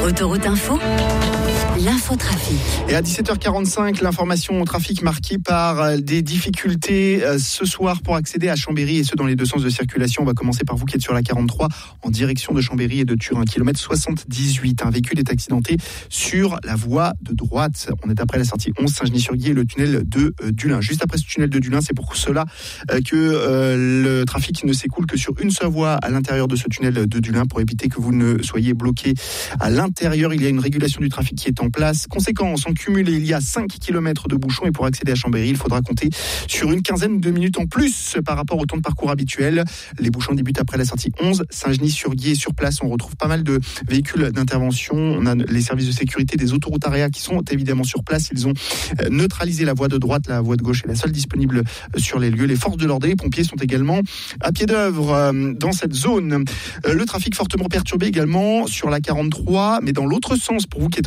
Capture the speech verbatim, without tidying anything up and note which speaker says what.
Speaker 1: Autoroute Info, l'infotrafic.
Speaker 2: Et à dix-sept heures quarante-cinq, l'information au trafic marquée par des difficultés ce soir pour accéder à Chambéry, et ce dans les deux sens de circulation. On va commencer par vous qui êtes sur la quarante-trois en direction de Chambéry et de Turin, kilomètre soixante-dix-huit. Un véhicule est accidenté sur la voie de droite. On est après la sortie onze, Saint-Genis-sur-Guiers et le tunnel de Dulin. Juste après ce tunnel de Dulin, c'est pour cela que euh, le trafic ne s'écoule que sur une seule voie à l'intérieur de ce tunnel de Dulin pour éviter que vous ne soyez bloqué à l'intérieur. Il y a une régulation du trafic qui est en place. Conséquence, en cumulé, il y a cinq kilomètres de bouchons, et pour accéder à Chambéry, il faudra compter sur une quinzaine de minutes en plus par rapport au temps de parcours habituel. Les bouchons débutent après la sortie onze, Saint-Genis-sur-Guiers. Sur place, on retrouve pas mal de véhicules d'intervention. On a les services de sécurité des autoroutes Area qui sont évidemment sur place. Ils ont neutralisé la voie de droite. La voie de gauche est la seule disponible sur les lieux. Les forces de l'ordre et les pompiers sont également à pied d'œuvre dans cette zone. Le trafic fortement perturbé également sur la quarante-trois, mais dans l'autre sens pour vous qui êtes